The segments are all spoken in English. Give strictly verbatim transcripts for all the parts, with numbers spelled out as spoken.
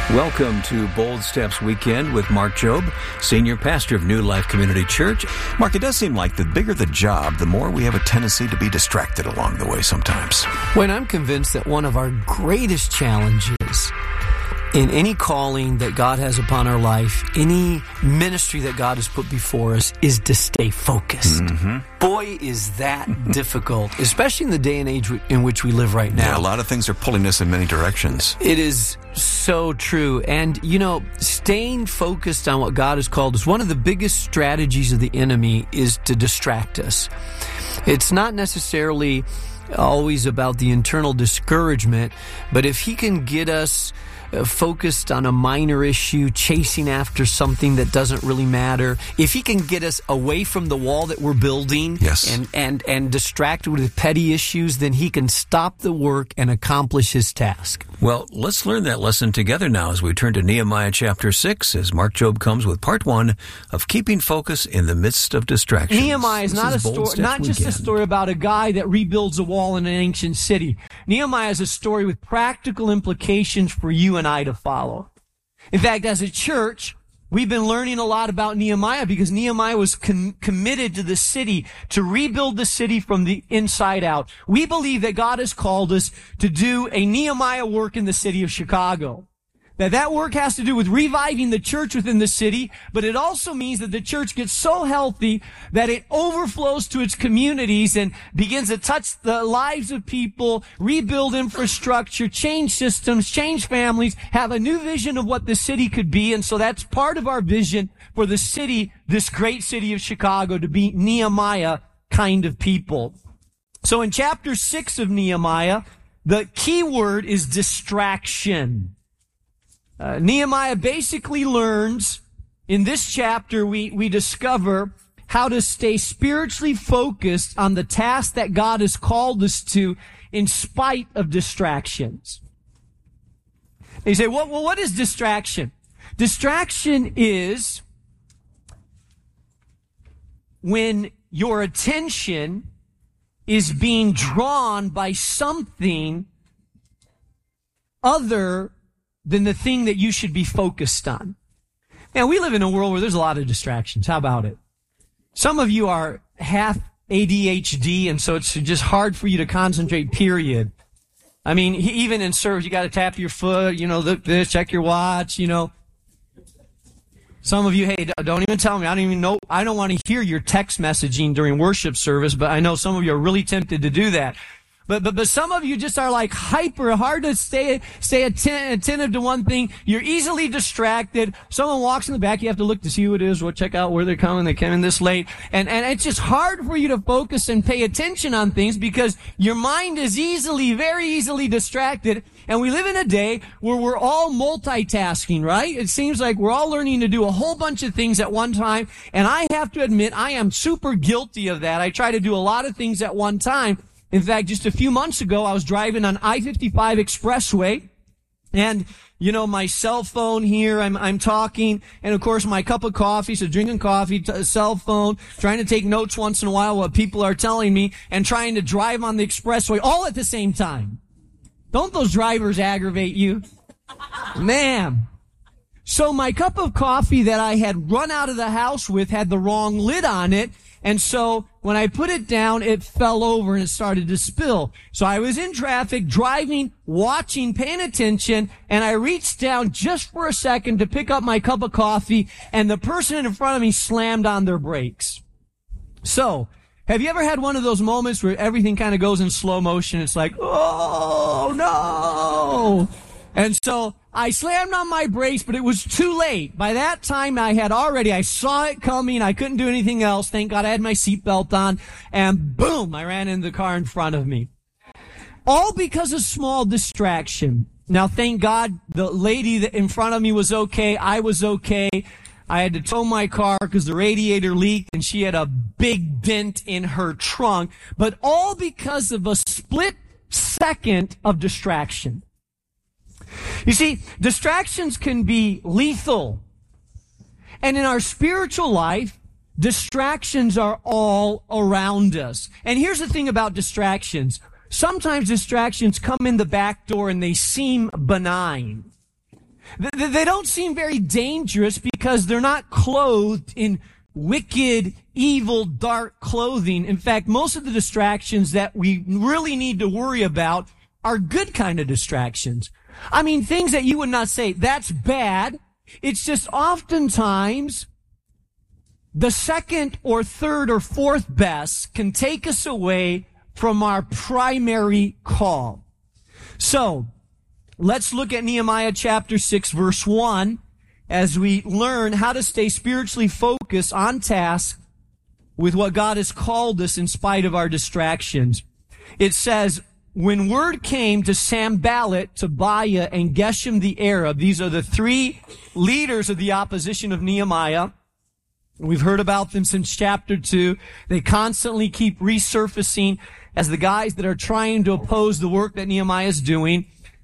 Welcome to Bold Steps Weekend with Mark Jobe, Senior Pastor of New Life Community Church. Mark, it does seem like the bigger the job, the more we have a tendency to be distracted along the way sometimes. When I'm convinced that one of our greatest challenges in any calling that God has upon our life, any ministry that God has put before us, is to stay focused. Mm-hmm. Boy, is that difficult, especially in the day and age in which we live right now. Yeah, a lot of things are pulling us in many directions. It is so true. And, you know, staying focused on what God has called us, one of the biggest strategies of the enemy is to distract us. It's not necessarily always about the internal discouragement, but if he can get us Uh, focused on a minor issue, chasing after something that doesn't really matter, if he can get us away from the wall that we're building, yes. and, and, and distracted with petty issues, then he can stop the work and accomplish his task. Well, let's learn that lesson together now as we turn to Nehemiah chapter six, as Mark Jobe comes with part one of keeping focus in the midst of distractions. Nehemiah is not, is a story, not just a story about a guy that rebuilds a wall in an ancient city. Nehemiah is a story with practical implications for you and I to follow. In fact, as a church, we've been learning a lot about Nehemiah because Nehemiah was com- committed to the city, to rebuild the city from the inside out. We believe that God has called us to do a Nehemiah work in the city of Chicago. That that work has to do with reviving the church within the city, but it also means that the church gets so healthy that it overflows to its communities and begins to touch the lives of people, rebuild infrastructure, change systems, change families, have a new vision of what the city could be. And so that's part of our vision for the city, this great city of Chicago, to be Nehemiah kind of people. So in chapter six of Nehemiah, the key word is distraction. Uh, Nehemiah basically learns, in this chapter, we, we discover how to stay spiritually focused on the task that God has called us to in spite of distractions. And you say, well, well, what is distraction? Distraction is when your attention is being drawn by something other than the thing that you should be focused on. Now, we live in a world where there's a lot of distractions. How about it? Some of you are half A D H D, and so it's just hard for you to concentrate, period. I mean, even in service, you got to tap your foot, you know, look this, check your watch, you know. Some of you, hey, don't even tell me. I don't even know. I don't want to hear your text messaging during worship service, but I know some of you are really tempted to do that. But, but, but some of you just are like hyper, hard to stay, stay atten- attentive to one thing. You're easily distracted. Someone walks in the back, you have to look to see who it is, we'll check out where they're coming, they came in this late. And, and it's just hard for you to focus and pay attention on things because your mind is easily, very easily distracted. And we live in a day where we're all multitasking, right? It seems like we're all learning to do a whole bunch of things at one time. And I have to admit, I am super guilty of that. I try to do a lot of things at one time. In fact, just a few months ago, I was driving on I fifty-five Expressway, and, you know, my cell phone here, I'm, I'm talking, and of course my cup of coffee, so drinking coffee, t- cell phone, trying to take notes once in a while what people are telling me, and trying to drive on the expressway all at the same time. Don't those drivers aggravate you? Man. So my cup of coffee that I had run out of the house with had the wrong lid on it, and so when I put it down, it fell over and it started to spill. So I was in traffic, driving, watching, paying attention, and I reached down just for a second to pick up my cup of coffee, and the person in front of me slammed on their brakes. So, have you ever had one of those moments where everything kind of goes in slow motion? It's like, oh, no! And so I slammed on my brakes, but it was too late. By that time, I had already, I saw it coming. I couldn't do anything else. Thank God I had my seatbelt on. And boom, I ran into the car in front of me. All because of small distraction. Now, thank God the lady that in front of me was okay. I was okay. I had to tow my car because the radiator leaked and she had a big dent in her trunk. But all because of a split second of distraction. You see, distractions can be lethal. And in our spiritual life, distractions are all around us. And here's the thing about distractions. Sometimes distractions come in the back door and they seem benign. They don't seem very dangerous because they're not clothed in wicked, evil, dark clothing. In fact, most of the distractions that we really need to worry about are good kind of distractions. I mean, things that you would not say, that's bad. It's just oftentimes the second or third or fourth best can take us away from our primary call. So, let's look at Nehemiah chapter six, verse one, as we learn how to stay spiritually focused on task with what God has called us in spite of our distractions. It says, when word came to Sanballat, Tobiah, and Geshem the Arab, these are the three leaders of the opposition of Nehemiah. We've heard about them since chapter two. They constantly keep resurfacing as the guys that are trying to oppose the work that Nehemiah is doing.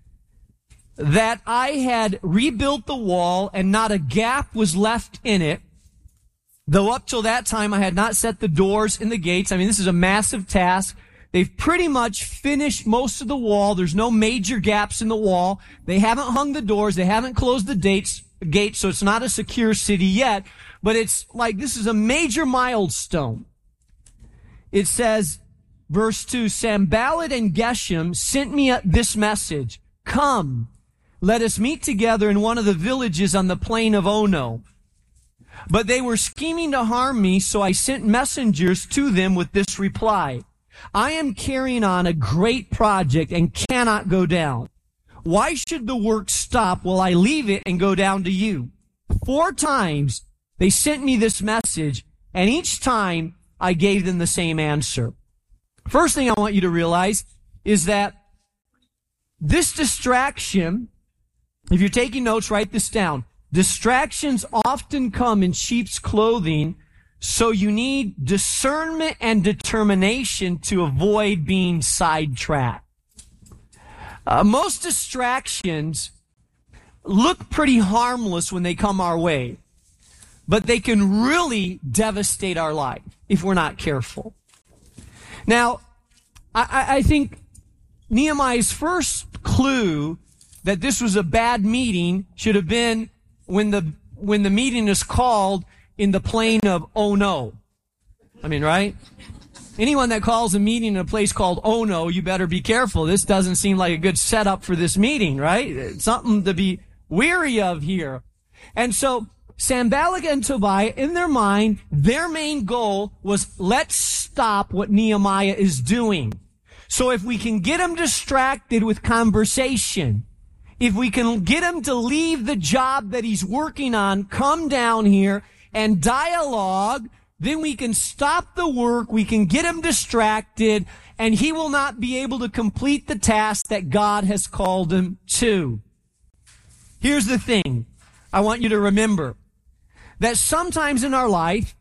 That I had rebuilt the wall and not a gap was left in it, though up till that time I had not set the doors and the gates. I mean, this is a massive task. They've pretty much finished most of the wall. There's no major gaps in the wall. They haven't hung the doors. They haven't closed the dates, gates, so it's not a secure city yet. But it's like this is a major milestone. It says, verse two, Sanballat and Geshem sent me this message. Come, let us meet together in one of the villages on the plain of Ono. But they were scheming to harm me, so I sent messengers to them with this reply. I am carrying on a great project and cannot go down. Why should the work stop while I leave it and go down to you? Four times they sent me this message, and each time I gave them the same answer. First thing I want you to realize is that this distraction, if you're taking notes, write this down. Distractions often come in sheep's clothing, so you need discernment and determination to avoid being sidetracked. Uh, most distractions look pretty harmless when they come our way, but they can really devastate our life if we're not careful. Now, I, I think Nehemiah's first clue that this was a bad meeting should have been when the when the meeting is called in the plain of Ono. I mean, right? Anyone that calls a meeting in a place called Ono, you better be careful. This doesn't seem like a good setup for this meeting, right? It's something to be weary of here. And so Sanballat and Tobiah, in their mind, their main goal was, let's stop what Nehemiah is doing. So if we can get him distracted with conversation, if we can get him to leave the job that he's working on, come down here and dialogue, then we can stop the work, we can get him distracted, and he will not be able to complete the task that God has called him to. Here's the thing I want you to remember, that sometimes in our life,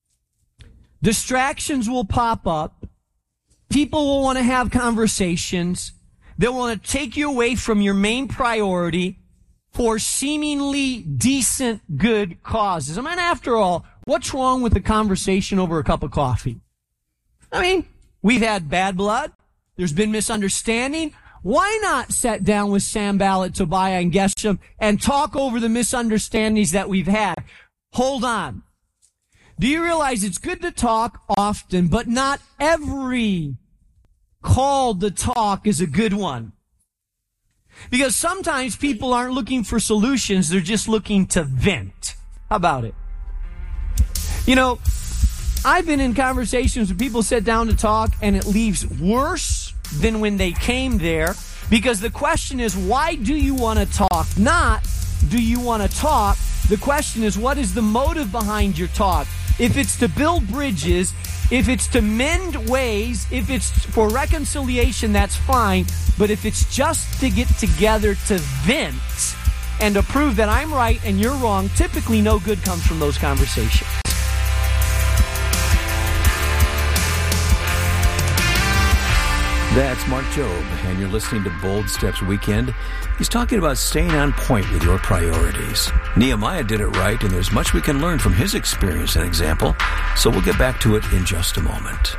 distractions will pop up, people will want to have conversations, they'll want to take you away from your main priority for seemingly decent, good causes. I mean, after all, what's wrong with a conversation over a cup of coffee? I mean, we've had bad blood. There's been misunderstanding. Why not sit down with Sanballat, Tobiah, and Geshem and talk over the misunderstandings that we've had? Hold on. Do you realize it's good to talk often, but not every call to talk is a good one? Because sometimes people aren't looking for solutions, they're just looking to vent. How about it? You know, I've been in conversations where people sit down to talk and it leaves worse than when they came there, because the question is, why do you want to talk? Not, do you want to talk? The question is, what is the motive behind your talk? If it's to build bridges, if it's to mend ways, if it's for reconciliation, that's fine. But if it's just to get together to vent and to prove that I'm right and you're wrong, typically no good comes from those conversations. That's Mark Jobe, and you're listening to Bold Steps Weekend. He's talking about staying on point with your priorities. Nehemiah did it right, and there's much we can learn from his experience and example, so we'll get back to it in just a moment.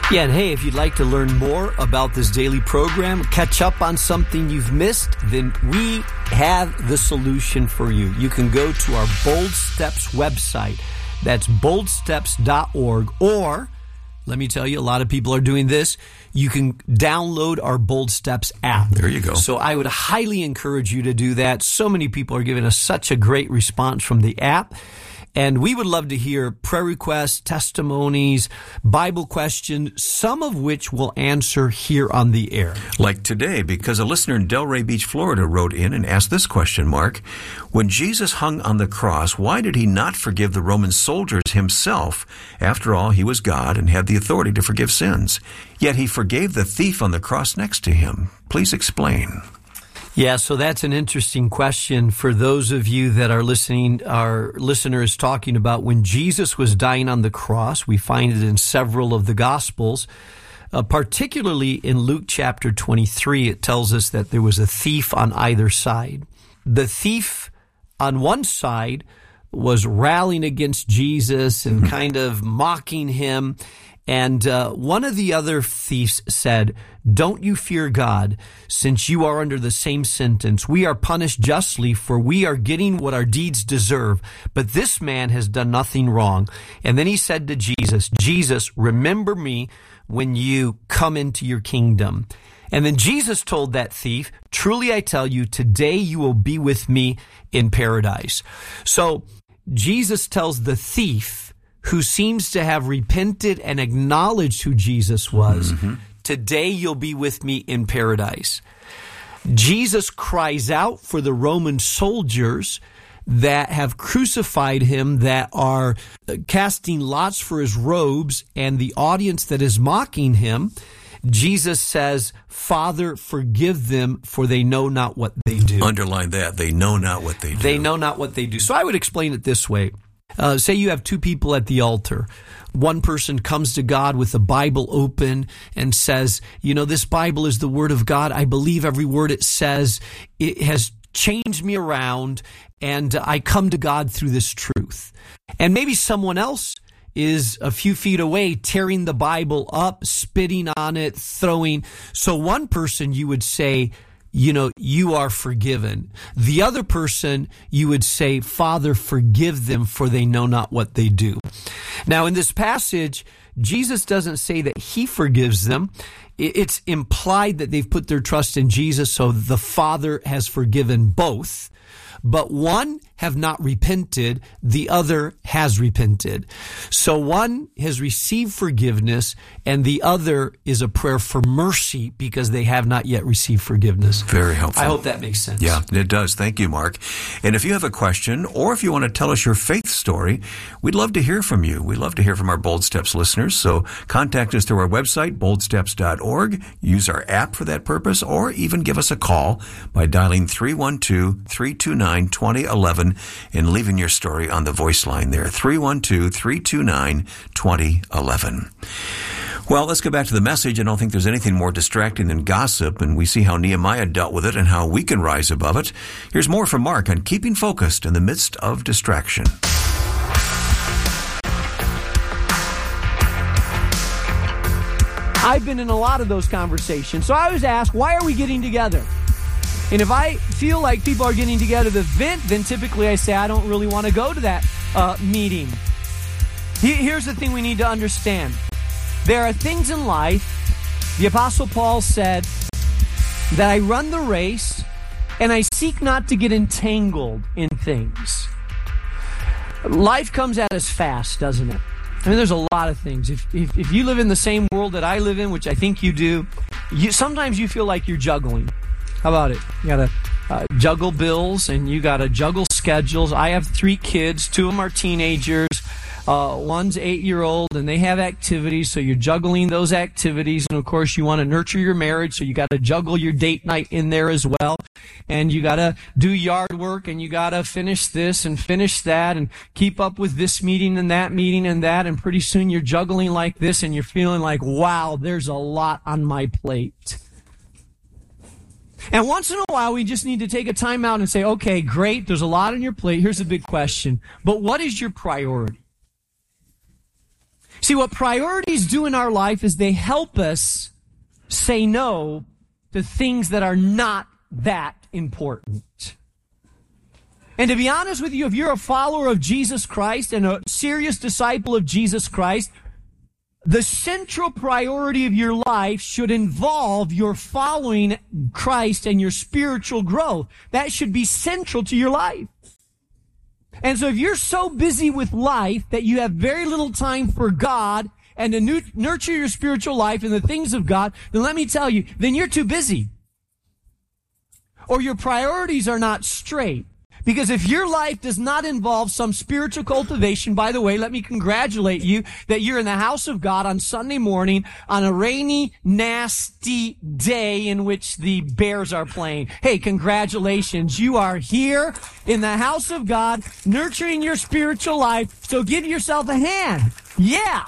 Yeah, and hey, if you'd like to learn more about this daily program, catch up on something you've missed, then we have the solution for you. You can go to our Bold Steps website. That's bold steps dot org. Or, let me tell you, a lot of people are doing this. You can download our Bold Steps app. There you go. So I would highly encourage you to do that. So many people are giving us such a great response from the app. And we would love to hear prayer requests, testimonies, Bible questions, some of which we'll answer here on the air. Like today, because a listener in Delray Beach, Florida wrote in and asked this question, Mark. When Jesus hung on the cross, why did he not forgive the Roman soldiers himself? After all, he was God and had the authority to forgive sins. Yet he forgave the thief on the cross next to him. Please explain. Yeah, so that's an interesting question for those of you that are listening. Our listener is talking about when Jesus was dying on the cross. We find it in several of the Gospels, uh, particularly in Luke chapter twenty-three. It tells us that there was a thief on either side. The thief on one side was rallying against Jesus and kind of mocking him. And uh, one of the other thieves said, "Don't you fear God, since you are under the same sentence. We are punished justly, for we are getting what our deeds deserve. But this man has done nothing wrong." And then he said to Jesus, "Jesus, remember me when you come into your kingdom." And then Jesus told that thief, "Truly I tell you, today you will be with me in paradise." So Jesus tells the thief, who seems to have repented and acknowledged who Jesus was, mm-hmm. "Today you'll be with me in paradise." Jesus cries out for the Roman soldiers that have crucified him, that are casting lots for his robes, and the audience that is mocking him. Jesus says, "Father, forgive them, for they know not what they do." Underline that. They know not what they do. They know not what they do. So I would explain it this way. Uh, say you have two people at the altar. One person comes to God with the Bible open and says, "You know, this Bible is the Word of God. I believe every word it says. It has changed me around, and I come to God through this truth." And maybe someone else is a few feet away, tearing the Bible up, spitting on it, throwing. So one person, you would say, you know, "You are forgiven." The other person, you would say, "Father, forgive them, for they know not what they do." Now, in this passage, Jesus doesn't say that he forgives them. It's implied that they've put their trust in Jesus, so the Father has forgiven both. But one have not repented, the other has repented. So one has received forgiveness, and the other is a prayer for mercy because they have not yet received forgiveness. Very helpful. I hope that makes sense. Yeah, it does. Thank you, Mark. And if you have a question, or if you want to tell us your faith story, we'd love to hear from you. We'd love to hear from our Bold Steps listeners. So contact us through our website, bold steps dot org. Use our app for that purpose, or even give us a call by dialing three one two, three two nine, two zero one one and leaving your story on the voice line there, three one two, three two nine, two zero one one. Well, let's go back to the message. I don't think there's anything more distracting than gossip, and we see how Nehemiah dealt with it and how we can rise above it. Here's more from Mark on keeping focused in the midst of distraction. I've been in a lot of those conversations. So I always ask, why are we getting together? And if I feel like people are getting together to vent, then typically I say, I don't really want to go to that uh, meeting. Here's the thing we need to understand. There are things in life, the Apostle Paul said, that I run the race and I seek not to get entangled in things. Life comes at us fast, doesn't it? I mean, there's a lot of things. If, if if you live in the same world that I live in, which I think you do, you sometimes you feel like you're juggling. How about it? You gotta uh, juggle bills and you gotta juggle schedules. I have three kids. Two of them are teenagers. Uh, one's eight-year-old, and they have activities, so you're juggling those activities. And, of course, you want to nurture your marriage, so you got to juggle your date night in there as well. And you got to do yard work, and you got to finish this and finish that and keep up with this meeting and that meeting and that. And pretty soon you're juggling like this, and you're feeling like, wow, there's a lot on my plate. And once in a while, we just need to take a time out and say, okay, great, there's a lot on your plate. Here's a big question. But what is your priority? See, what priorities do in our life is they help us say no to things that are not that important. And to be honest with you, if you're a follower of Jesus Christ and a serious disciple of Jesus Christ, the central priority of your life should involve your following Christ and your spiritual growth. That should be central to your life. And so if you're so busy with life that you have very little time for God and to nurture your spiritual life and the things of God, then let me tell you, then you're too busy. Or your priorities are not straight. Because if your life does not involve some spiritual cultivation, by the way, let me congratulate you that you're in the house of God on Sunday morning on a rainy, nasty day in which the Bears are playing. Hey, congratulations. You are here in the house of God, nurturing your spiritual life, so give yourself a hand. Yeah.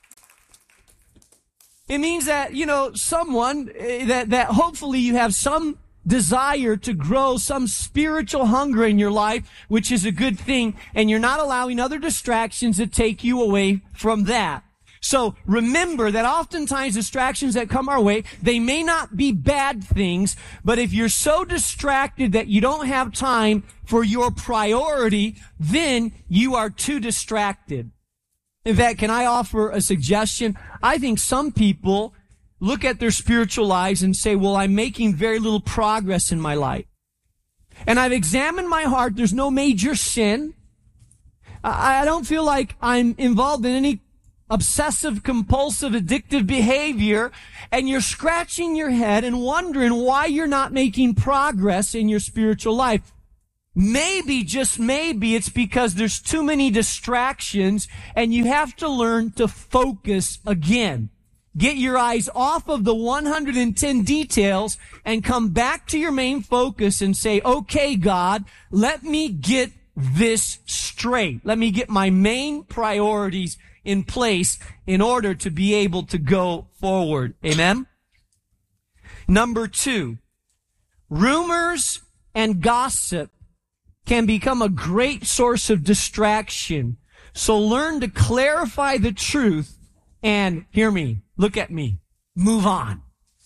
It means that, you know, someone, that, that hopefully you have some desire to grow some spiritual hunger in your life, which is a good thing, and you're not allowing other distractions to take you away from that. So remember that oftentimes distractions that come our way, they may not be bad things, but if you're so distracted that you don't have time for your priority, then you are too distracted. In fact, can I offer a suggestion? I think some people look at their spiritual lives and say, well, I'm making very little progress in my life. And I've examined my heart. There's no major sin. I don't feel like I'm involved in any obsessive, compulsive, addictive behavior. And you're scratching your head and wondering why you're not making progress in your spiritual life. Maybe, just maybe, it's because there's too many distractions and you have to learn to focus again. Get your eyes off of the one hundred ten details and come back to your main focus and say, okay, God, let me get this straight. Let me get my main priorities in place in order to be able to go forward. Amen? Number two, rumors and gossip can become a great source of distraction. So learn to clarify the truth and, hear me, look at me, move on.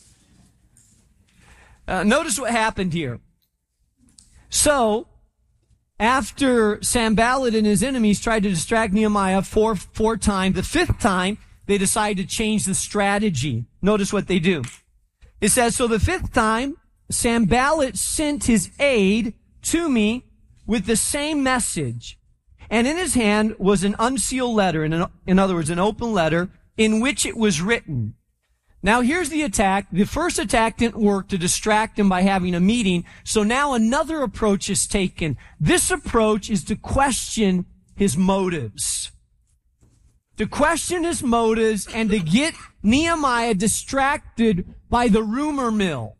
Uh, notice what happened here. So, after Sanballat and his enemies tried to distract Nehemiah four, four times, the fifth time, they decided to change the strategy. Notice what they do. It says, so the fifth time, Sanballat sent his aide to me with the same message. And in his hand was an unsealed letter, in, an, in other words, an open letter, in which it was written. Now here's the attack. The first attack didn't work to distract him by having a meeting. So now another approach is taken. This approach is to question his motives. To question his motives and to get Nehemiah distracted by the rumor mill.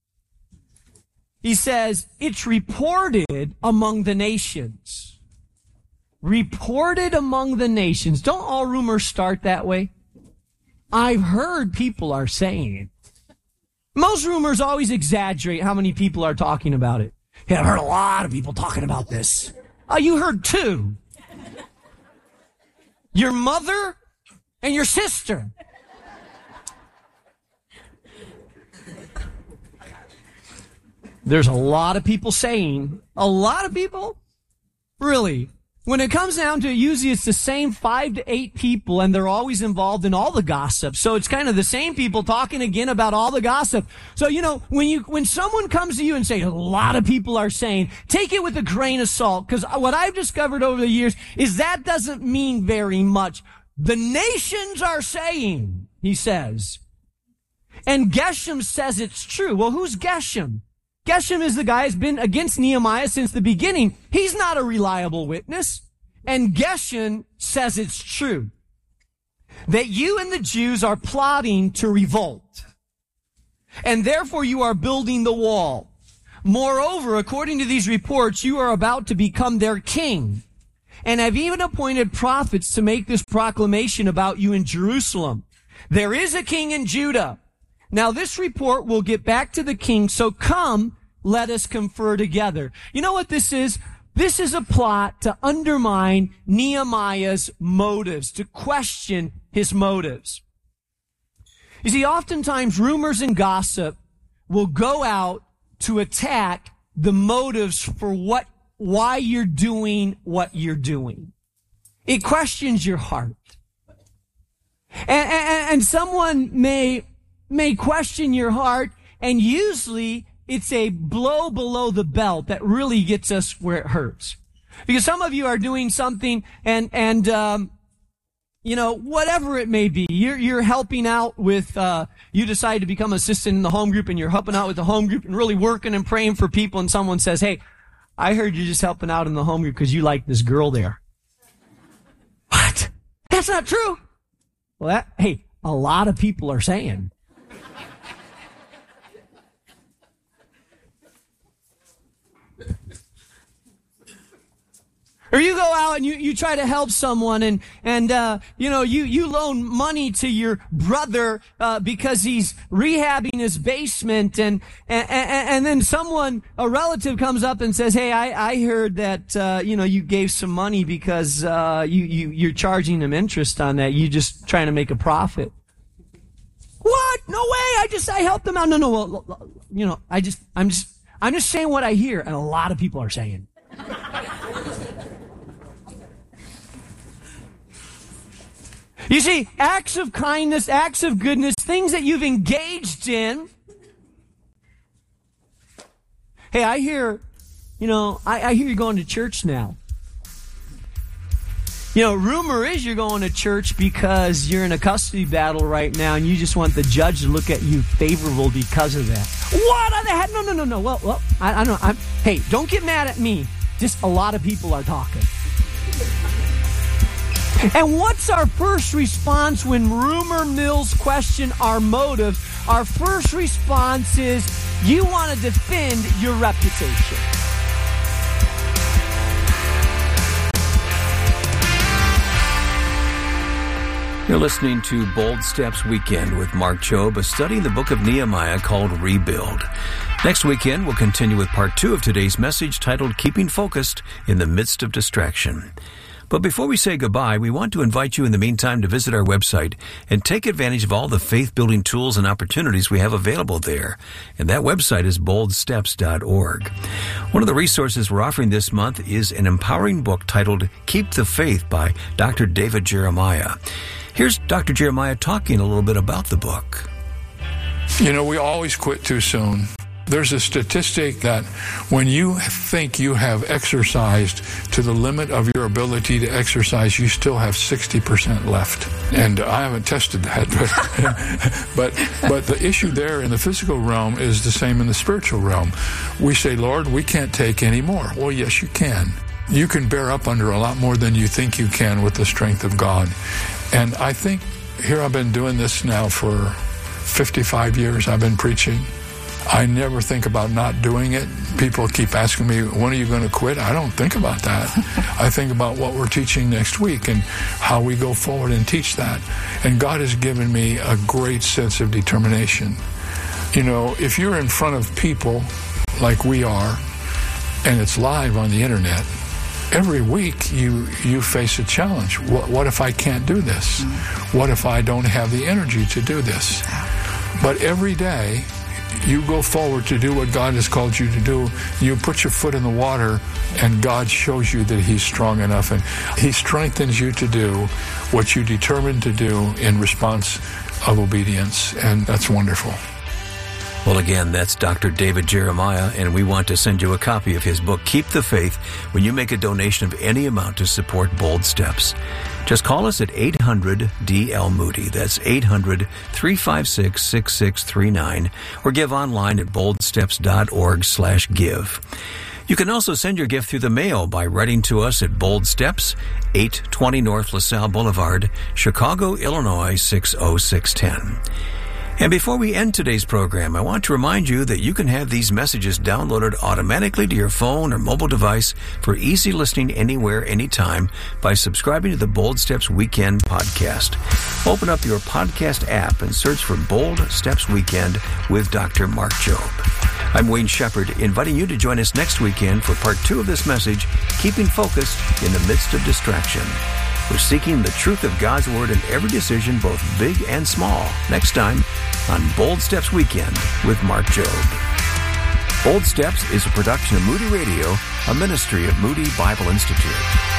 He says, it's reported among the nations. Reported among the nations. Don't all rumors start that way? I've heard people are saying. Most rumors always exaggerate how many people are talking about it. Yeah, I've heard a lot of people talking about this. Oh, you heard two. Your mother and your sister. There's a lot of people saying, a lot of people? Really? When it comes down to it, usually it's the same five to eight people, and they're always involved in all the gossip. So it's kind of the same people talking again about all the gossip. So, you know, when you, when someone comes to you and say, a lot of people are saying, take it with a grain of salt, because what I've discovered over the years is that doesn't mean very much. The nations are saying, he says. And Geshem says it's true. Well, who's Geshem? Geshem is the guy who's been against Nehemiah since the beginning. He's not a reliable witness. And Geshem says it's true. That you and the Jews are plotting to revolt. And therefore you are building the wall. Moreover, according to these reports, you are about to become their king. And have even appointed prophets to make this proclamation about you in Jerusalem. There is a king in Judah. Now this report will get back to the king, so come, let us confer together. You know what this is? This is a plot to undermine Nehemiah's motives, to question his motives. You see, oftentimes rumors and gossip will go out to attack the motives for what, why you're doing what you're doing. It questions your heart. And, and, and someone may, may question your heart, and usually it's a blow below the belt that really gets us where it hurts. Because some of you are doing something and, and, um, you know, whatever it may be, you're, you're helping out with, uh, you decide to become assistant in the home group, and you're helping out with the home group and really working and praying for people, and someone says, hey, I heard you're just helping out in the home group because you like this girl there. What? That's not true. Well, that, hey, a lot of people are saying. Or you go out and you, you try to help someone, and, and, uh, you know, you, you loan money to your brother, uh, because he's rehabbing his basement, and, and, and then someone, a relative comes up and says, hey, I, I heard that, uh, you know, you gave some money because, uh, you, you, you're charging him interest on that. You're just trying to make a profit. What? No way. I just, I helped them out. No, no, well, you know, I just, I'm just, I'm just saying what I hear, and a lot of people are saying. You see, acts of kindness, acts of goodness, things that you've engaged in. Hey, I hear, you know, I, I hear you're going to church now. You know, rumor is you're going to church because you're in a custody battle right now, and you just want the judge to look at you favorable because of that. What on the heck? No, no, no, no. Well, well, I, I don't know. I'm, hey, don't get mad at me. Just a lot of people are talking. And what's our first response when rumor mills question our motive? Our first response is, you want to defend your reputation. You're listening to Bold Steps Weekend with Mark Jobe, a study in the book of Nehemiah called Rebuild. Next weekend, we'll continue with part two of today's message titled Keeping Focused in the Midst of Distraction. But before we say goodbye, we want to invite you in the meantime to visit our website and take advantage of all the faith-building tools and opportunities we have available there. And that website is bold steps dot org. One of the resources we're offering this month is an empowering book titled Keep the Faith by Doctor David Jeremiah. Here's Doctor Jeremiah talking a little bit about the book. You know, we always quit too soon. There's a statistic that when you think you have exercised to the limit of your ability to exercise, you still have sixty percent left. And I haven't tested that, but, but, but the issue there in the physical realm is the same in the spiritual realm. We say, Lord, we can't take any more. Well, yes, you can. You can bear up under a lot more than you think you can with the strength of God. And I think here I've been doing this now for fifty-five years. I've been preaching. I never think about not doing it. People keep asking me, when are you going to quit? I don't think about that. I think about what we're teaching next week and how we go forward and teach that. And God has given me a great sense of determination. You know, if you're in front of people like we are, and it's live on the internet, every week you you face a challenge. What, what if I can't do this? What if I don't have the energy to do this? But every day, you go forward to do what God has called you to do. You put your foot in the water, and God shows you that He's strong enough, and He strengthens you to do what you determined to do in response of obedience, and that's wonderful. Well, again, that's Doctor David Jeremiah, and we want to send you a copy of his book, Keep the Faith, when you make a donation of any amount to support Bold Steps. Just call us at eight hundred D L Moody. That's eight hundred, three five six, six six three nine, or give online at bold steps dot org slash give. You can also send your gift through the mail by writing to us at Bold Steps, eight twenty North LaSalle Boulevard, Chicago, Illinois, six oh six one oh. And before we end today's program, I want to remind you that you can have these messages downloaded automatically to your phone or mobile device for easy listening anywhere, anytime by subscribing to the Bold Steps Weekend podcast. Open up your podcast app and search for Bold Steps Weekend with Doctor Mark Jobe. I'm Wayne Shepherd, inviting you to join us next weekend for part two of this message, Keeping Focused in the Midst of Distraction. We're seeking the truth of God's Word in every decision, both big and small. Next time on Bold Steps Weekend with Mark Jobe. Bold Steps is a production of Moody Radio, a ministry of Moody Bible Institute.